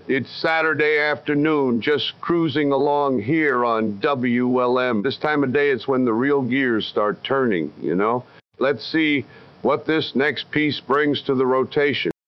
It's Saturday afternoon, just cruising along here on WLM. This time of day, it's when the real gears start turning, you know? Let's see what this next piece brings to the rotation.